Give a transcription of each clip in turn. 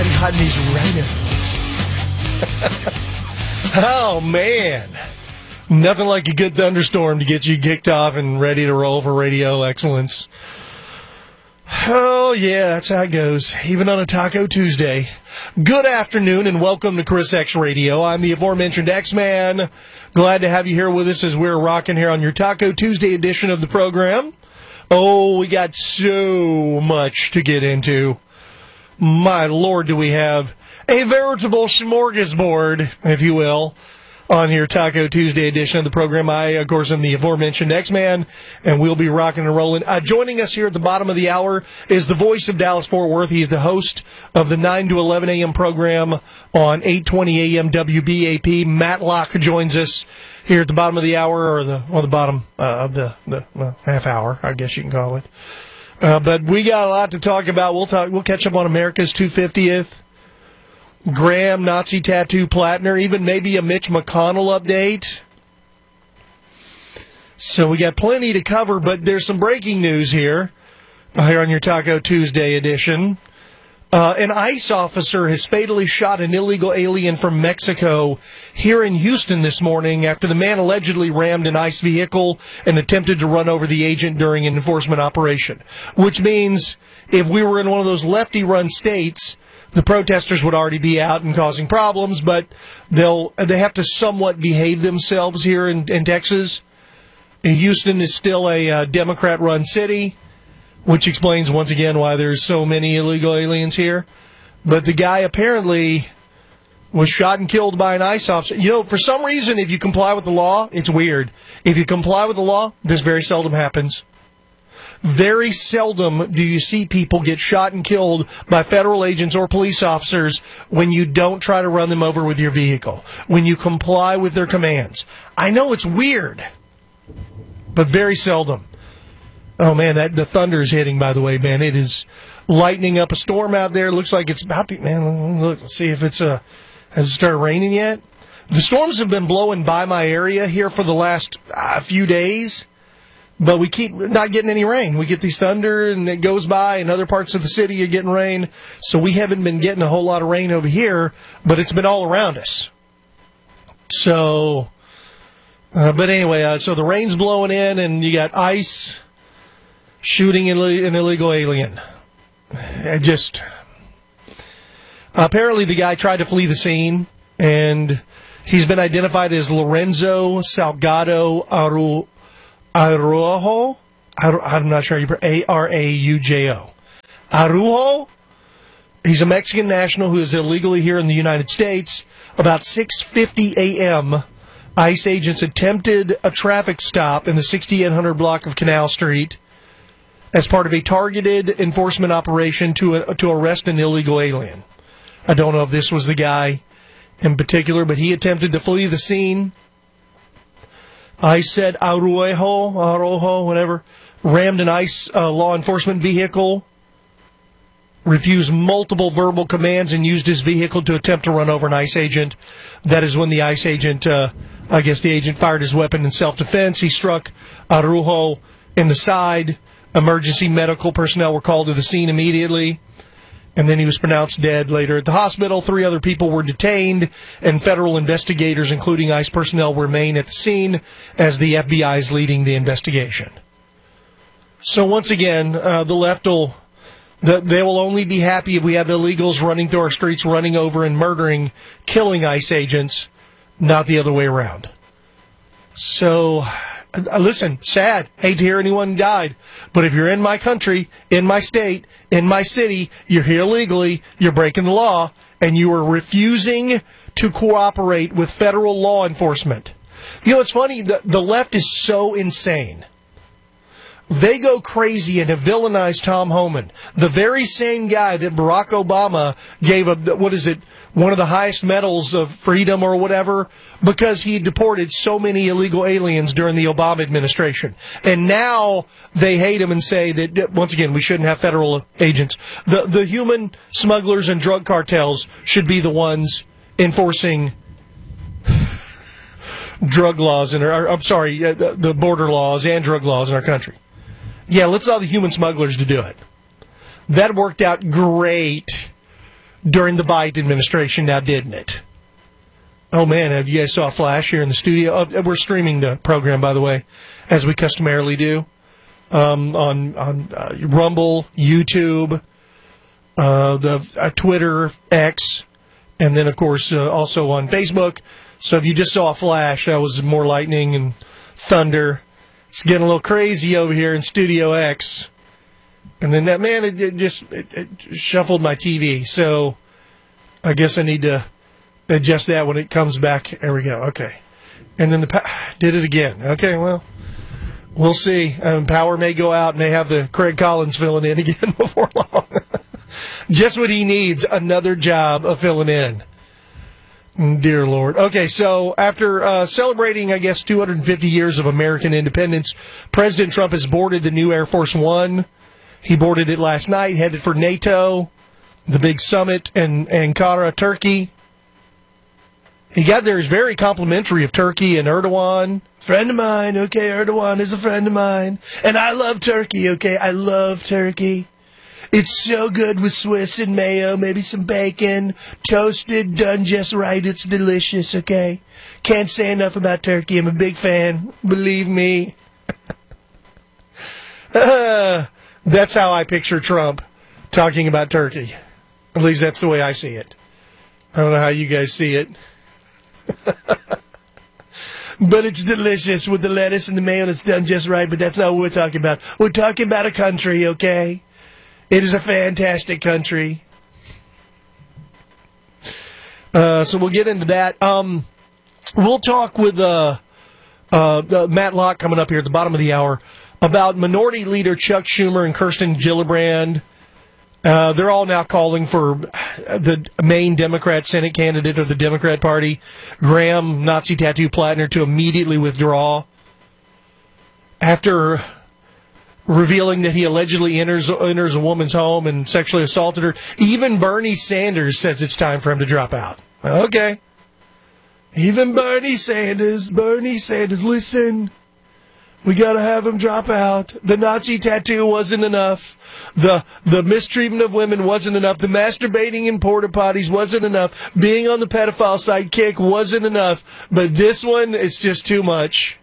somebody hiding these rhinos. Oh, man. Nothing like a good thunderstorm to get you kicked off and ready to roll for radio excellence. Oh, yeah, that's how it goes, even on a Taco Tuesday. Good afternoon and welcome to Chris X Radio. I'm the aforementioned X-Man. Glad to have you here with us as we're rocking here on your Taco Tuesday edition of the program. Oh, we got so much to get into. My Lord, do we have a veritable smorgasbord, if you will, on your Taco Tuesday edition of the program. I, of course, am the aforementioned X-Man, and we'll be rocking and rolling. Joining us here at the bottom of the hour is the voice of Dallas-Fort Worth. He's the host of the 9 to 11 a.m. program on 820 a.m. WBAP. Matt Locke joins us here at the bottom of the hour, or the bottom of the half hour, I guess you can call it. But we got a lot to talk about. We'll catch up on America's 250th. Graham, Nazi Tattoo Plattner, even maybe a Mitch McConnell update. So we got plenty to cover, but there's some breaking news here on your Taco Tuesday edition. An ICE officer has fatally shot an illegal alien from Mexico here in Houston this morning after the man allegedly rammed an ICE vehicle and attempted to run over the agent during an enforcement operation. Which means if we were in one of those lefty-run states, the protesters would already be out and causing problems, but they have to somewhat behave themselves here in Texas. Houston is still a Democrat-run city, which explains once again why there's so many illegal aliens here. But the guy apparently was shot and killed by an ICE officer. You know, for some reason, if you comply with the law, it's weird. If you comply with the law, this very seldom happens. Very seldom do you see people get shot and killed by federal agents or police officers when you don't try to run them over with your vehicle, when you comply with their commands. I know it's weird, but very seldom. Oh, man, the thunder is hitting, by the way, man. It is lightening up a storm out there. It looks like it's about to, man, look, let's see if it's, has it started raining yet? The storms have been blowing by my area here for the last few days. But we keep not getting any rain. We get these thunder, and it goes by, and other parts of the city are getting rain. So we haven't been getting a whole lot of rain over here, but it's been all around us. So, but anyway, so the rain's blowing in, and you got ICE shooting an illegal alien. Apparently the guy tried to flee the scene, and he's been identified as Lorenzo Salgado Araujo? I'm not sure how you pronounce Araujo. Araujo? He's a Mexican national who is illegally here in the United States. About 6:50 a.m., ICE agents attempted a traffic stop in the 6800 block of Canal Street as part of a targeted enforcement operation to arrest an illegal alien. I don't know if this was the guy in particular, but he attempted to flee the scene. I said Araujo, whatever, rammed an ICE law enforcement vehicle, refused multiple verbal commands, and used his vehicle to attempt to run over an ICE agent. That is when the ICE agent, the agent fired his weapon in self-defense. He struck Araujo in the side. Emergency medical personnel were called to the scene immediately. And then he was pronounced dead later at the hospital. 3 other people were detained, and federal investigators, including ICE personnel, remain at the scene as the FBI is leading the investigation. So once again, the left they will only be happy if we have illegals running through our streets, running over and murdering, killing ICE agents, not the other way around. So, listen, sad. Hate to hear anyone died. But if you're in my country, in my state, in my city, you're here illegally, you're breaking the law, and you are refusing to cooperate with federal law enforcement. You know, it's funny, the left is so insane. They go crazy and have villainized Tom Homan, the very same guy that Barack Obama gave one of the highest medals of freedom or whatever, because he deported so many illegal aliens during the Obama administration. And now they hate him and say that, once again, we shouldn't have federal agents. The human smugglers and drug cartels should be the ones enforcing drug laws the border laws and drug laws in our country. Yeah, let's allow the human smugglers to do it. That worked out great during the Biden administration now, didn't it? Oh, man, have you guys saw a flash here in the studio? Oh, we're streaming the program, by the way, as we customarily do, on Rumble, YouTube, the Twitter, X, and then, of course, also on Facebook. So if you just saw a flash, that was more lightning and thunder. It's getting a little crazy over here in Studio X. And then that, man, it just shuffled my TV. So I guess I need to adjust that when it comes back. There we go. Okay. And then did it again. Okay, well, we'll see. Power may go out and they have the Craig Collins filling in again before long. Just what he needs, another job of filling in. Dear Lord. Okay, so after celebrating, I guess, 250 years of American independence, President Trump has boarded the new Air Force One. He boarded it last night, headed for NATO, the big summit in Ankara, Turkey. He got there, he's very complimentary of Turkey and Erdogan. Friend of mine, okay, Erdogan is a friend of mine. And I love Turkey, okay, I love Turkey. It's so good with Swiss and mayo, maybe some bacon, toasted, done just right. It's delicious, okay? Can't say enough about Turkey. I'm a big fan. Believe me. That's how I picture Trump talking about Turkey. At least that's the way I see it. I don't know how you guys see it. But it's delicious with the lettuce and the mayo. It's done just right, but that's not what we're talking about. We're talking about a country, okay? It is a fantastic country. So we'll get into that. We'll talk with Matt Locke coming up here at the bottom of the hour about Minority Leader Chuck Schumer and Kirsten Gillibrand. They're all now calling for the main Democrat Senate candidate of the Democrat Party, Graham Nazi Tattoo Plattner, to immediately withdraw after revealing that he allegedly enters a woman's home and sexually assaulted her. Even Bernie Sanders says it's time for him to drop out. Okay. Even Bernie Sanders, listen. We got to have him drop out. The Nazi tattoo wasn't enough. The mistreatment of women wasn't enough. The masturbating in porta potties wasn't enough. Being on the pedophile sidekick wasn't enough. But this one is just too much.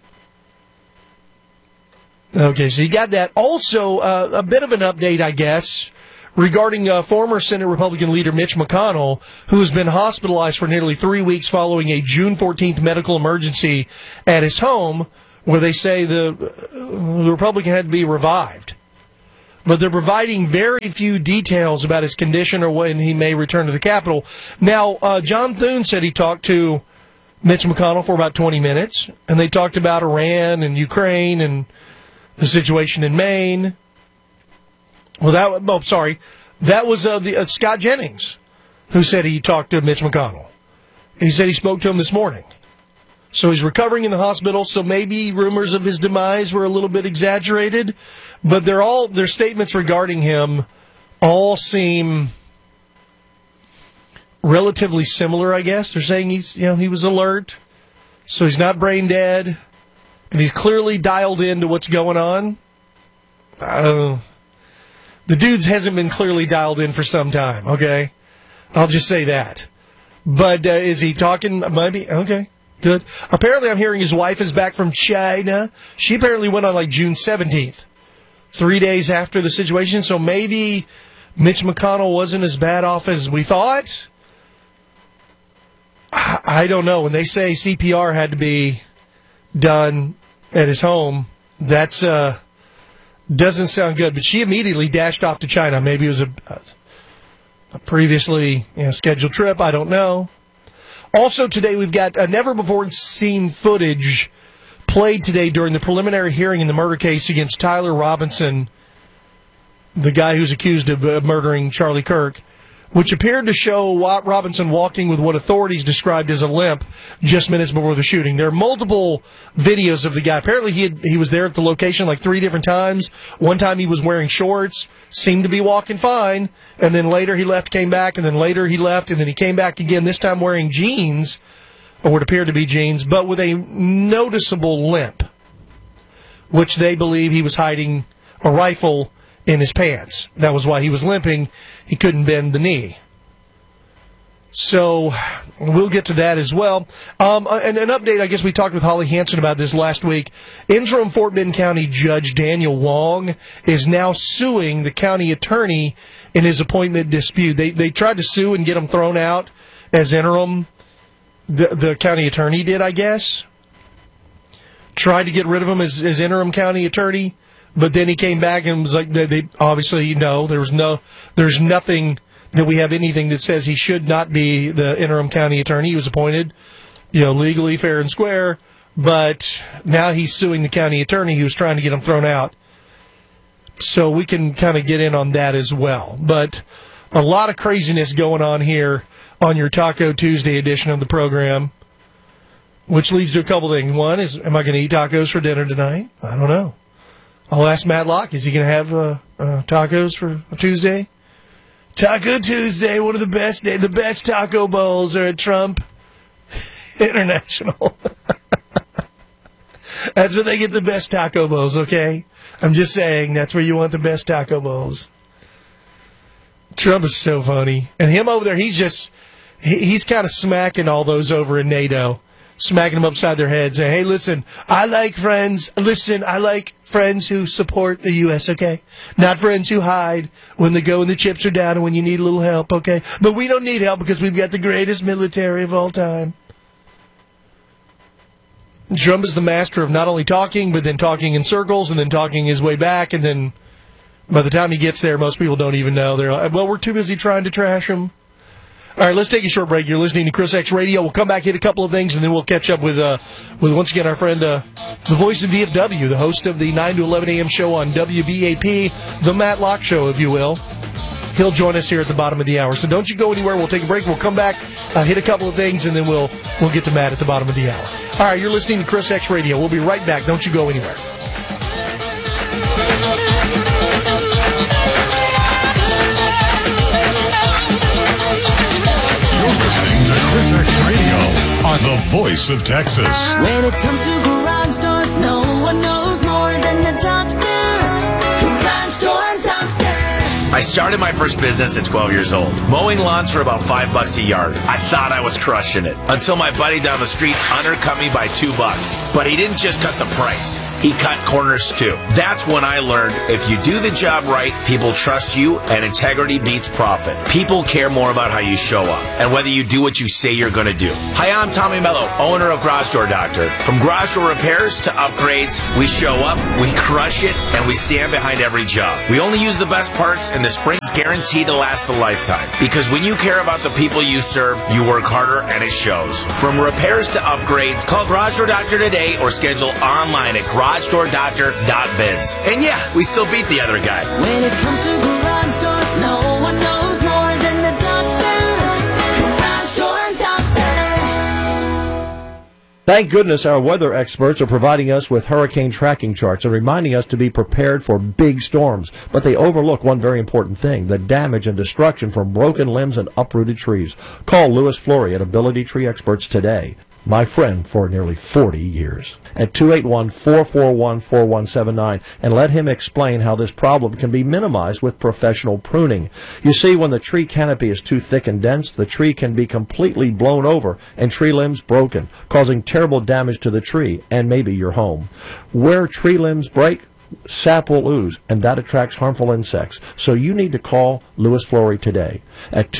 Okay, so you got that. Also, a bit of an update, I guess, regarding former Senate Republican leader Mitch McConnell, who has been hospitalized for nearly 3 weeks following a June 14th medical emergency at his home, where they say the Republican had to be revived. But they're providing very few details about his condition or when he may return to the Capitol. Now, John Thune said he talked to Mitch McConnell for about 20 minutes, and they talked about Iran and Ukraine and the situation in Maine. Well, that was Scott Jennings who said he talked to Mitch McConnell. He said he spoke to him this morning. So he's recovering in the hospital, so maybe rumors of his demise were a little bit exaggerated, but their statements regarding him all seem relatively similar, I guess. They're saying he was alert, so he's not brain dead, and he's clearly dialed into what's going on. The dude hasn't been clearly dialed in for some time, okay? I'll just say that. But is he talking? Maybe? Okay. Good. Apparently, I'm hearing his wife is back from China. She apparently went on like June 17th, 3 days after the situation. So maybe Mitch McConnell wasn't as bad off as we thought. I don't know. When they say CPR had to be done at his home, that's doesn't sound good. But she immediately dashed off to China. Maybe it was a previously scheduled trip. I don't know. Also today, we've got never-before-seen footage played today during the preliminary hearing in the murder case against Tyler Robinson, the guy who's accused of murdering Charlie Kirk, which appeared to show Robinson walking with what authorities described as a limp just minutes before the shooting. There are multiple videos of the guy. Apparently, he was there at the location like 3 different times. One time he was wearing shorts, seemed to be walking fine, and then later he left, came back, and then later he left, and then he came back again, this time wearing jeans, or what appeared to be jeans, but with a noticeable limp, which they believe he was hiding a rifle in his pants. That was why he was limping. He couldn't bend the knee. So we'll get to that as well. And an update, I guess we talked with Holly Hansen about this last week. Interim Fort Bend County Judge Daniel Wong is now suing the county attorney in his appointment dispute. They tried to sue and get him thrown out as interim. The county attorney did, I guess. Tried to get rid of him as interim county attorney, but then he came back and was like, they obviously, there's nothing that we have anything that says he should not be the interim county attorney. He was appointed, legally, fair and square, but now he's suing the county attorney who was trying to get him thrown out. So we can kind of get in on that as well. But a lot of craziness going on here on your Taco Tuesday edition of the program, which leads to a couple things. One is, am I going to eat tacos for dinner tonight? I don't know. I'll ask Matt Locke, is he going to have tacos for Tuesday? Taco Tuesday, one of the best days. The best taco bowls are at Trump International. That's where they get the best taco bowls, okay? I'm just saying, that's where you want the best taco bowls. Trump is so funny. And him over there, he's kind of smacking all those over in NATO. Smacking them upside their head, saying, hey, listen, I like friends who support the U.S., okay? Not friends who hide when the chips are down and when you need a little help, okay? But we don't need help because we've got the greatest military of all time. Trump is the master of not only talking, but then talking in circles and then talking his way back, and then by the time he gets there, most people don't even know. They're like, well, we're too busy trying to trash him. All right, let's take a short break. You're listening to Chris X Radio. We'll come back, hit a couple of things, and then we'll catch up with once again, our friend, the voice of DFW, the host of the 9 to 11 a.m. show on WBAP, the Matt Locke Show, if you will. He'll join us here at the bottom of the hour. So don't you go anywhere. We'll take a break. We'll come back, hit a couple of things, and then we'll get to Matt at the bottom of the hour. All right, you're listening to Chris X Radio. We'll be right back. Don't you go anywhere. Chris X Radio on the voice of Texas. When it comes to garage doors, no one knows more than the doctor. Garage Door Doctor. I started my first business at 12 years old, mowing lawns for about $5 a yard. I thought I was crushing it until my buddy down the street undercut me by $2. But he didn't just cut the price. He cut corners too. That's when I learned if you do the job right, people trust you, and integrity beats profit. People care more about how you show up and whether you do what you say you're going to do. Hi, I'm Tommy Mello, owner of Garage Door Doctor. From garage door repairs to upgrades, we show up, we crush it, and we stand behind every job. We only use the best parts, and the spring's guaranteed to last a lifetime. Because when you care about the people you serve, you work harder, and it shows. From repairs to upgrades, call Garage Door Doctor today or schedule online at GarageDoorDoctor.biz. And yeah, we still beat the other guy. When it comes to garage doors, no one knows more than the doctor. Garage Door Doctor. Thank goodness our weather experts are providing us with hurricane tracking charts and reminding us to be prepared for big storms. But they overlook one very important thing, the damage and destruction from broken limbs and uprooted trees. Call Louis Flory at Ability Tree Experts today. My friend for nearly 40 years. At 281-441-4179, and let him explain how this problem can be minimized with professional pruning. You see, when the tree canopy is too thick and dense, the tree can be completely blown over and tree limbs broken, causing terrible damage to the tree and maybe your home. Where tree limbs break, sap will ooze, and that attracts harmful insects. So you need to call Louis Flory today at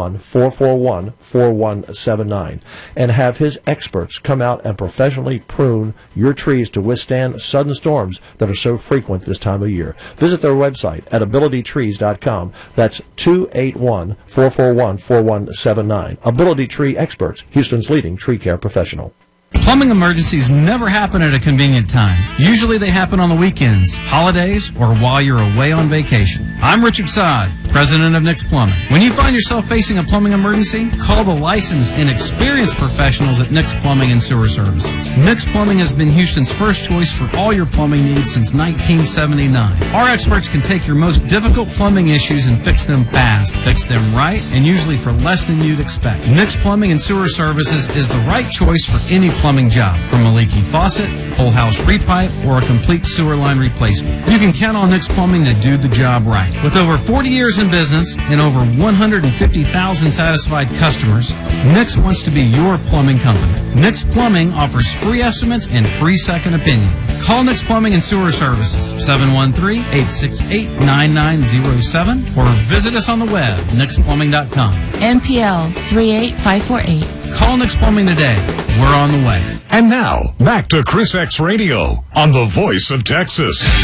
281-441-4179 and have his experts come out and professionally prune your trees to withstand sudden storms that are so frequent this time of year. Visit their website at abilitytrees.com. That's 281-441-4179. Ability Tree Experts, Houston's leading tree care professional. Plumbing emergencies never happen at a convenient time. Usually they happen on the weekends, holidays, or while you're away on vacation. I'm Richard Sod, president of Nick's Plumbing. When you find yourself facing a plumbing emergency, call the licensed and experienced professionals at Nick's Plumbing and Sewer Services. Nick's Plumbing has been Houston's first choice for all your plumbing needs since 1979. Our experts can take your most difficult plumbing issues and fix them fast, fix them right, and usually for less than you'd expect. Nick's Plumbing and Sewer Services is the right choice for any plumbing plumbing job, from a leaky faucet, whole house repipe, or a complete sewer line replacement. You can count on Nick's Plumbing to do the job right. With over 40 years in business and over 150,000 satisfied customers, Nick's wants to be your plumbing company. Nick's Plumbing offers free estimates and free second opinion. Call Nick's Plumbing and Sewer Services, 713-868-9907, or visit us on the web, nicksplumbing.com. MPL 38548. Call Nick's Plumbing today. We're on the way. And now, back to Chris X Radio on the Voice of Texas.